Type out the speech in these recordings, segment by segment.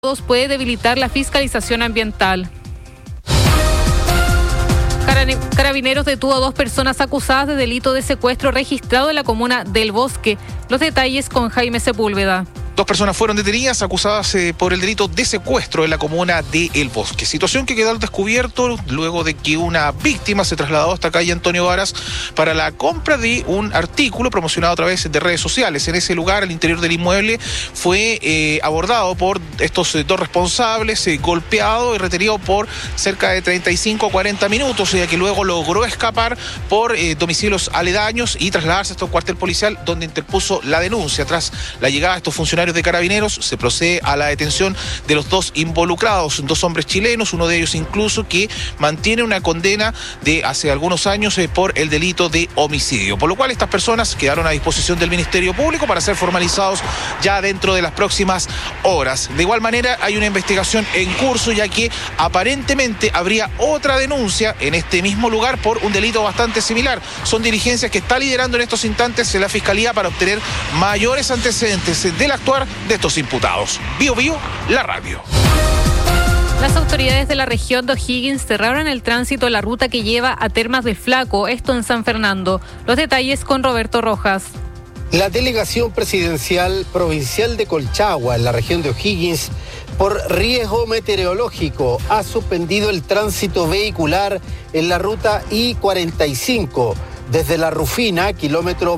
puede debilitar la fiscalización ambiental. Carabineros detuvo a 2 personas acusadas de delito de secuestro registrado en la comuna del Bosque. Los detalles con Jaime Sepúlveda. 2 personas fueron detenidas acusadas por el delito de secuestro en la comuna de El Bosque. Situación que quedó al descubierto luego de que una víctima se trasladó hasta calle Antonio Varas para la compra de un artículo promocionado a través de redes sociales. En ese lugar, al interior del inmueble, fue abordado por estos 2 responsables, golpeado y retenido por cerca de 35 a 40 minutos, ya que luego logró escapar por domicilios aledaños y trasladarse hasta un cuartel policial donde interpuso la denuncia. Tras la llegada de estos funcionarios de Carabineros, se procede a la detención de los 2 involucrados, 2 hombres chilenos, uno de ellos incluso que mantiene una condena de hace algunos años por el delito de homicidio, por lo cual estas personas quedaron a disposición del Ministerio Público para ser formalizados ya dentro de las próximas horas. De igual manera, hay una investigación en curso, ya que aparentemente habría otra denuncia en este mismo lugar por un delito bastante similar. Son diligencias que está liderando en estos instantes la Fiscalía para obtener mayores antecedentes del actuar de estos imputados. Bio Bio, la radio. Las autoridades de la región de O'Higgins cerraron el tránsito en la ruta que lleva a Termas del Flaco, esto en San Fernando. Los detalles con Roberto Rojas. La delegación presidencial provincial de Colchagua, en la región de O'Higgins, por riesgo meteorológico, ha suspendido el tránsito vehicular en la ruta I-45, desde La Rufina, kilómetro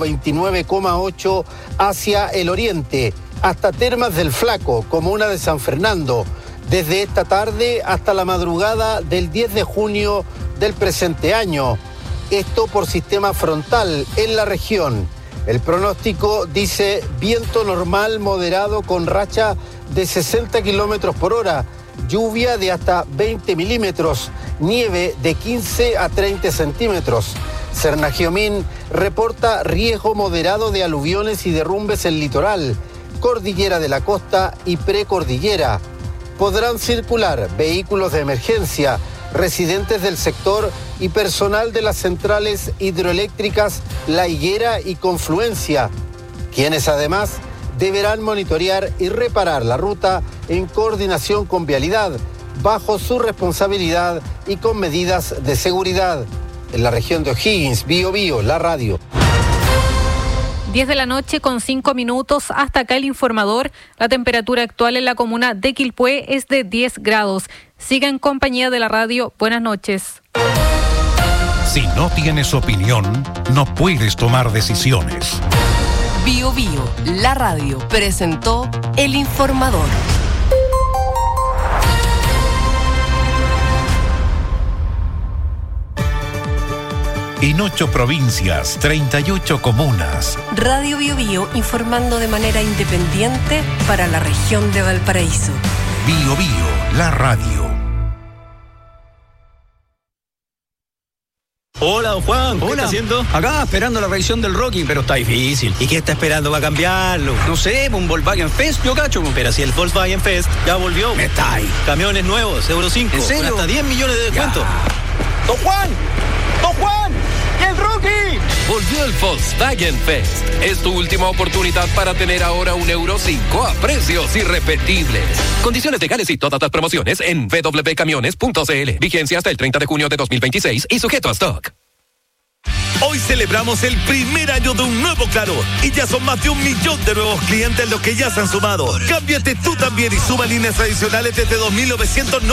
29,8, hacia el oriente, hasta Termas del Flaco, comuna de San Fernando, desde esta tarde hasta la madrugada del 10 de junio del presente año. Esto por sistema frontal en la región. El pronóstico dice viento normal moderado con racha de 60 kilómetros por hora, lluvia de hasta 20 milímetros, nieve de 15 a 30 centímetros. Cernagiomín reporta riesgo moderado de aluviones y derrumbes en litoral, cordillera de la costa y precordillera. Podrán circular vehículos de emergencia, residentes del sector y personal de las centrales hidroeléctricas La Higuera y Confluencia, quienes además deberán monitorear y reparar la ruta en coordinación con Vialidad, bajo su responsabilidad y con medidas de seguridad. En la región de O'Higgins, Bio Bio, la radio. 10 de la noche con 5 minutos. Hasta acá el informador. La temperatura actual en la comuna de Quilpué es de 10 grados. Siga en compañía de la radio. Buenas noches. Si no tienes opinión, no puedes tomar decisiones. Bio Bio, la radio, presentó el informador. En 8 provincias, 38 comunas. Radio Bio Bio, informando de manera independiente para la región de Valparaíso. Bio Bio, la radio. Hola, don Juan. ¿Qué está haciendo? Acá esperando la revisión del Rocking, pero está difícil. ¿Y qué está esperando para cambiarlo? No sé, un Volkswagen Fest, yo cacho. Pero si el Volkswagen Fest ya volvió. Me está ahí. Camiones nuevos, Euro 5. ¿En serio? Con hasta 10 millones de descuento. ¡Don Juan! ¡Don Juan! ¡Y el Rookie! Volvió el Volkswagen Fest. Es tu última oportunidad para tener ahora un Euro 5 a precios irrepetibles. Condiciones legales y todas las promociones en www.camiones.cl. Vigencia hasta el 30 de junio de 2026 y sujeto a stock. Hoy celebramos el primer año de un nuevo Claro y ya son más de 1 millón de nuevos clientes los que ya se han sumado. Cámbiate tú también y suma líneas adicionales desde 2.990